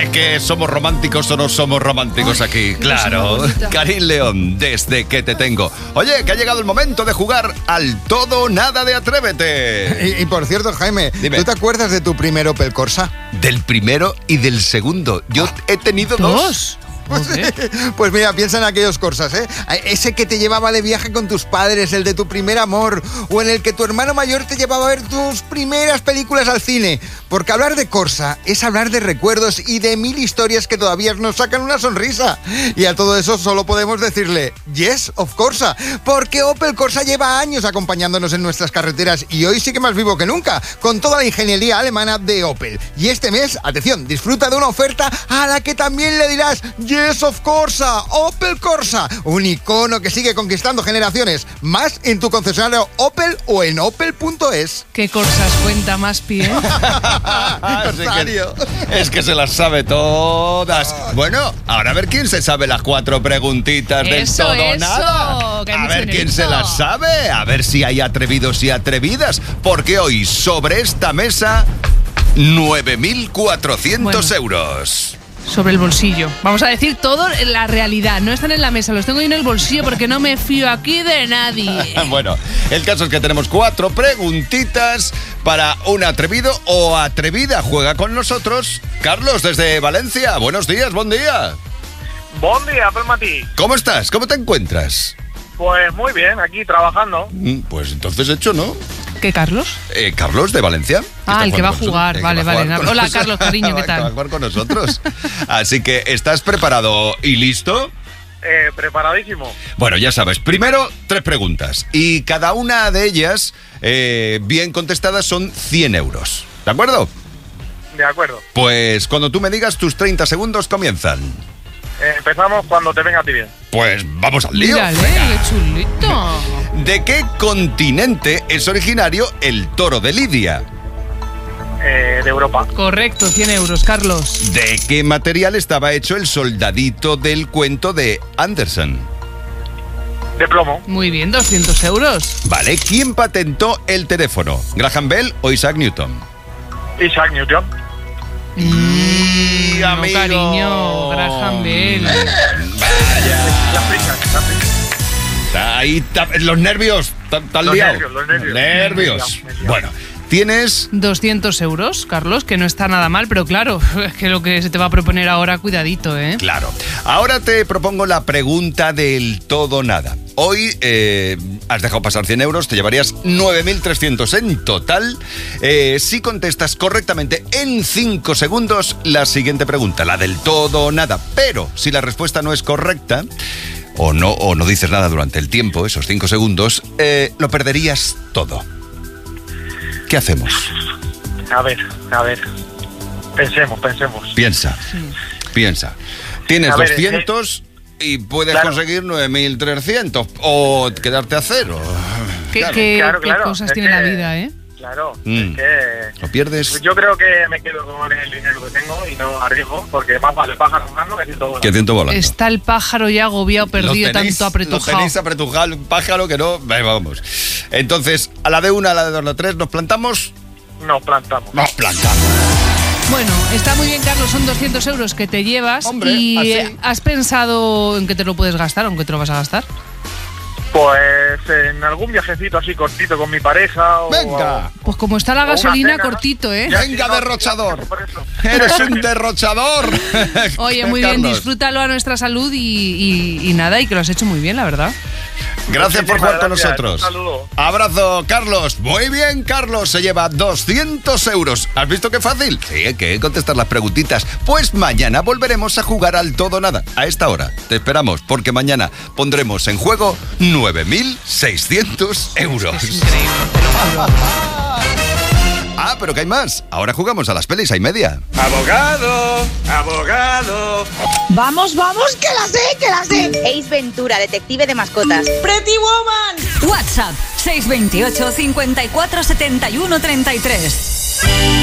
que somos románticos o no somos románticos aquí. Claro, Karim León, desde que te tengo. Oye, que ha llegado el momento de jugar al todo o nada de Atrévete. Y por cierto, Jaime, Dime. ¿tú te acuerdas de tu primer Opel Corsa? Del primero y del segundo. Yo he tenido dos. Pues mira, piensa en aquellos Corsas, ¿eh? Ese que te llevaba de viaje con tus padres, el de tu primer amor, o en el que tu hermano mayor te llevaba a ver tus primeras películas al cine. Porque hablar de Corsa es hablar de recuerdos y de 1000 historias que todavía nos sacan una sonrisa. Y a todo eso solo podemos decirle yes, of Corsa, porque Opel Corsa lleva años acompañándonos en nuestras carreteras y hoy sí que más vivo que nunca, con toda la ingeniería alemana de Opel. Y este mes, atención, disfruta de una oferta a la que también le dirás yes, of Corsa, Opel Corsa, un icono que sigue conquistando generaciones. Más en tu concesionario Opel o en opel.es. ¿Qué Corsas cuenta más pie? Es que se las sabe todas. Bueno, ahora a ver quién se sabe las 4 preguntitas del todo o nada. A ver quién se las sabe. A ver si hay atrevidos y atrevidas. Porque hoy sobre esta mesa 9.400 euros. Sobre el bolsillo. Vamos a decir todo en la realidad. No están en la mesa, los tengo yo en el bolsillo porque no me fío aquí de nadie. Bueno, el caso es que tenemos 4 preguntitas para un atrevido o atrevida. Juega con nosotros Carlos desde Valencia. Buenos días, buen día. Buen día, Pelmati. ¿Cómo estás? ¿Cómo te encuentras? Pues muy bien, aquí trabajando. Pues entonces hecho, ¿no? ¿Qué, Carlos? Carlos de Valencia. Ah, el que va a jugar. Vale. Hola, Carlos, cariño, ¿qué tal? Que va a jugar con nosotros. Así que, ¿estás preparado y listo? Preparadísimo. Bueno, ya sabes, primero 3 preguntas. Y cada una de ellas, bien contestadas, son 100 euros. ¿De acuerdo? De acuerdo. Pues cuando tú me digas, tus 30 segundos comienzan. Empezamos cuando te venga a ti bien. Pues vamos al lío. Mírale, qué chulito. ¿De qué continente es originario el toro de Lidia? De Europa. Correcto, 100 euros, Carlos. ¿De qué material estaba hecho el soldadito del cuento de Andersen? De plomo. Muy bien, 200 euros. Vale, ¿quién patentó el teléfono? ¿Graham Bell o Isaac Newton? Isaac Newton. Y No, amigo. cariño, Graham Bell. Vaya. La prisa. Ahí los nervios. ¿Estás Los liado? nervios, los nervios. Nervios. Me he liado. Bueno, tienes 200 euros, Carlos, que no está nada mal, pero claro, es que lo que se te va a proponer ahora, cuidadito, ¿eh? Claro. Ahora te propongo la pregunta del todo o nada. Hoy has dejado pasar 100 euros, te llevarías 9.300 en total. Si contestas correctamente en 5 segundos la siguiente pregunta, la del todo o nada. Pero si la respuesta no es correcta, o no dices nada durante el tiempo, esos 5 segundos, lo perderías todo. ¿Qué hacemos? A ver. Pensemos. Piensa. Tienes A ver, 200 y puedes claro. conseguir 9.300 o quedarte a cero. ¿Qué cosas es tiene que- la vida, eh? Claro, Mm. es que... ¿Lo pierdes? Yo creo que me quedo con el dinero que tengo y no arriesgo, porque más vale pájaro volando que ciento volando. Que 100 volando. Está el pájaro ya agobiado, perdido, tanto Lo apretujado. tenéis apretujado, un pájaro que no... Vamos. Entonces, a la de 1, a la de 2, a la de 3, ¿nos plantamos? Nos plantamos. Nos plantamos. Bueno, está muy bien, Carlos, son 200 euros que te llevas. Hombre, y así. ¿has pensado en que te lo puedes gastar, aunque te lo vas a gastar? Pues en algún viajecito así cortito con mi pareja o... Venga. Pues como está la O una gasolina, cena, cortito, ¿eh? Ya. sí, Venga, no, derrochador. por eso. Eres un derrochador. Oye, muy bien, Carlos. disfrútalo a nuestra salud y nada, y que lo has hecho muy bien, la verdad. Gracias por jugar con Muchísimas nosotros. gracias, un saludo. Abrazo, Carlos. Muy bien, Carlos. Se lleva 200 euros. ¿Has visto qué fácil? Sí, hay que contestar las preguntitas. Pues mañana volveremos a jugar al todo o nada. A esta hora. Te esperamos, porque mañana pondremos en juego 9.600 euros. Es increíble, te lo juro. Ah, pero que hay más. Ahora jugamos a las pelis y media. ¡Abogado! ¡Abogado! Vamos, que la sé. Ace Ventura, detective de mascotas. Pretty Woman. WhatsApp 628 54 71 33.